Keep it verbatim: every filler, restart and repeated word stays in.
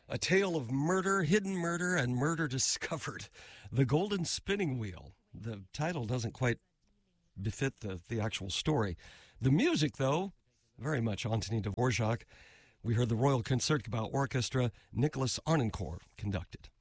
A tale of murder, hidden murder, and murder discovered. The Golden Spinning Wheel. The title doesn't quite befit the, the actual story. The music, though, very much Antoni Dvorak. We heard the Royal Concertgebouw Orchestra, Nicholas Arnoncourt conducted.